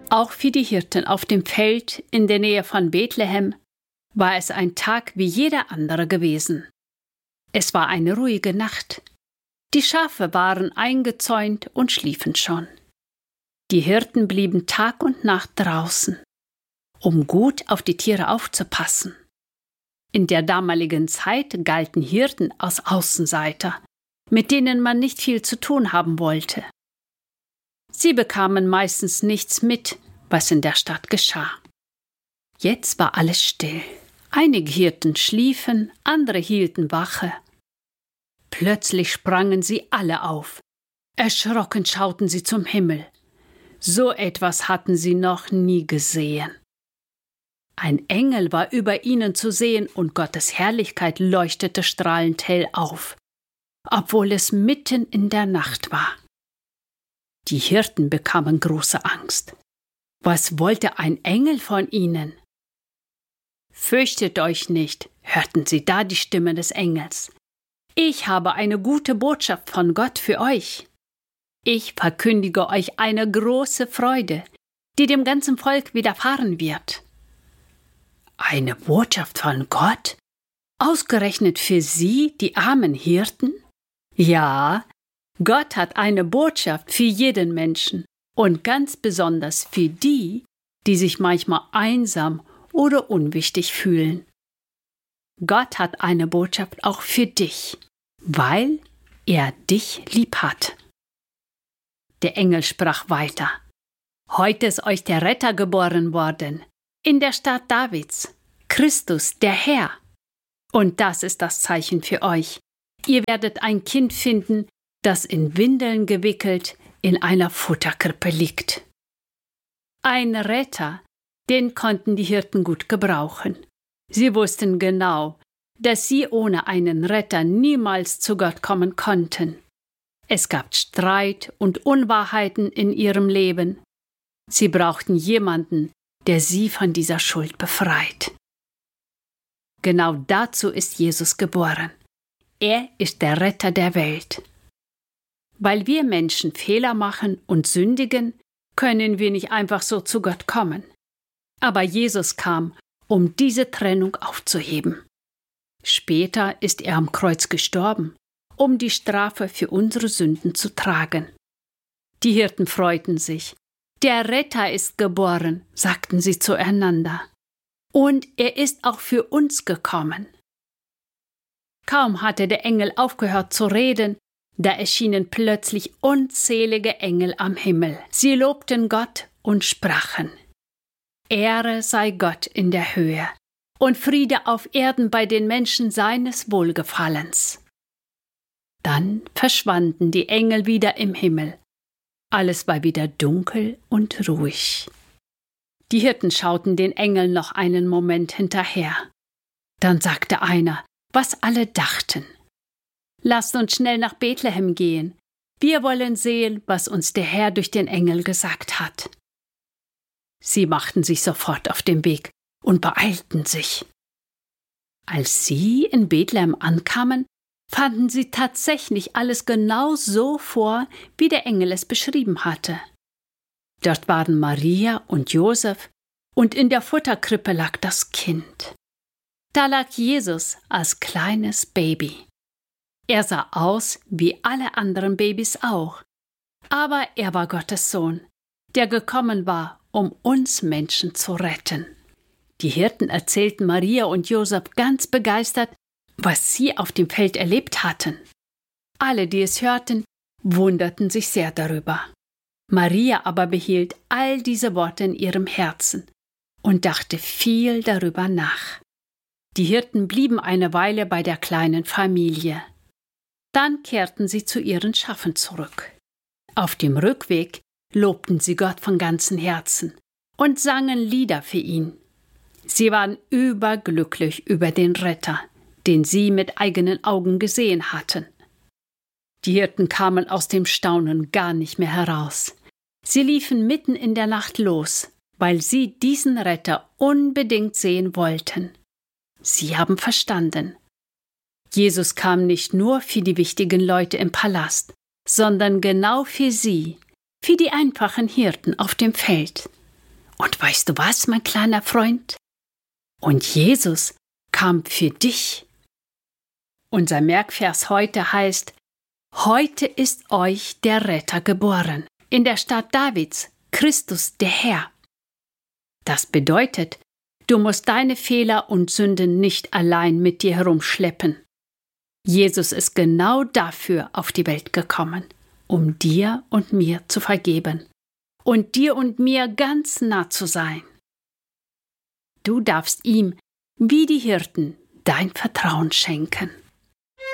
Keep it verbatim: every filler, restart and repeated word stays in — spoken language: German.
Auch für die Hirten auf dem Feld in der Nähe von Bethlehem war es ein Tag wie jeder andere gewesen. Es war eine ruhige Nacht. Die Schafe waren eingezäunt und schliefen schon. Die Hirten blieben Tag und Nacht draußen, um gut auf die Tiere aufzupassen. In der damaligen Zeit galten Hirten als Außenseiter, mit denen man nicht viel zu tun haben wollte. Sie bekamen meistens nichts mit, was in der Stadt geschah. Jetzt war alles still. Einige Hirten schliefen, andere hielten Wache. Plötzlich sprangen sie alle auf. Erschrocken schauten sie zum Himmel. So etwas hatten sie noch nie gesehen. Ein Engel war über ihnen zu sehen und Gottes Herrlichkeit leuchtete strahlend hell auf, obwohl es mitten in der Nacht war. Die Hirten bekamen große Angst. Was wollte ein Engel von ihnen? »Fürchtet euch nicht«, hörten sie da die Stimme des Engels. »Ich habe eine gute Botschaft von Gott für euch. Ich verkündige euch eine große Freude, die dem ganzen Volk widerfahren wird.« Eine Botschaft von Gott? Ausgerechnet für sie, die armen Hirten? Ja, Gott hat eine Botschaft für jeden Menschen und ganz besonders für die, die sich manchmal einsam oder unwichtig fühlen. Gott hat eine Botschaft auch für dich, weil er dich lieb hat. Der Engel sprach weiter. Heute ist euch der Retter geboren worden, in der Stadt Davids, Christus, der Herr. Und das ist das Zeichen für euch. Ihr werdet ein Kind finden, das in Windeln gewickelt in einer Futterkrippe liegt. Ein Retter, den konnten die Hirten gut gebrauchen. Sie wussten genau, dass sie ohne einen Retter niemals zu Gott kommen konnten. Es gab Streit und Unwahrheiten in ihrem Leben. Sie brauchten jemanden, der sie von dieser Schuld befreit. Genau dazu ist Jesus geboren. Er ist der Retter der Welt. Weil wir Menschen Fehler machen und sündigen, können wir nicht einfach so zu Gott kommen. Aber Jesus kam, um diese Trennung aufzuheben. Später ist er am Kreuz gestorben, um die Strafe für unsere Sünden zu tragen. Die Hirten freuten sich. Der Retter ist geboren, sagten sie zueinander. Und er ist auch für uns gekommen. Kaum hatte der Engel aufgehört zu reden, da erschienen plötzlich unzählige Engel am Himmel. Sie lobten Gott und sprachen: Ehre sei Gott in der Höhe und Friede auf Erden bei den Menschen seines Wohlgefallens. Dann verschwanden die Engel wieder im Himmel. Alles war wieder dunkel und ruhig. Die Hirten schauten den Engeln noch einen Moment hinterher. Dann sagte einer, was alle dachten: Lasst uns schnell nach Bethlehem gehen. Wir wollen sehen, was uns der Herr durch den Engel gesagt hat. Sie machten sich sofort auf den Weg und beeilten sich. Als sie in Bethlehem ankamen, fanden sie tatsächlich alles genau so vor, wie der Engel es beschrieben hatte. Dort waren Maria und Josef, und in der Futterkrippe lag das Kind. Da lag Jesus als kleines Baby. Er sah aus wie alle anderen Babys auch, aber er war Gottes Sohn, der gekommen war, um uns Menschen zu retten. Die Hirten erzählten Maria und Josef ganz begeistert, was sie auf dem Feld erlebt hatten. Alle, die es hörten, wunderten sich sehr darüber. Maria aber behielt all diese Worte in ihrem Herzen und dachte viel darüber nach. Die Hirten blieben eine Weile bei der kleinen Familie. Dann kehrten sie zu ihren Schafen zurück. Auf dem Rückweg lobten sie Gott von ganzem Herzen und sangen Lieder für ihn. Sie waren überglücklich über den Retter, den sie mit eigenen Augen gesehen hatten. Die Hirten kamen aus dem Staunen gar nicht mehr heraus. Sie liefen mitten in der Nacht los, weil sie diesen Retter unbedingt sehen wollten. Sie haben verstanden. Jesus kam nicht nur für die wichtigen Leute im Palast, sondern genau für sie, für die einfachen Hirten auf dem Feld. Und weißt du was, mein kleiner Freund? Und Jesus kam für dich. Unser Merkvers heute heißt: Heute ist euch der Retter geboren, in der Stadt Davids, Christus der Herr. Das bedeutet, du musst deine Fehler und Sünden nicht allein mit dir herumschleppen. Jesus ist genau dafür auf die Welt gekommen, um dir und mir zu vergeben und dir und mir ganz nah zu sein. Du darfst ihm, wie die Hirten, dein Vertrauen schenken.